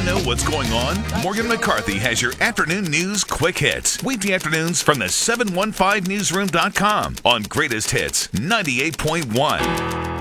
to know what's going on? Morgan McCarthy has your afternoon news quick hits. Weekday afternoons from the 715newsroom.com on Greatest Hits 98.1.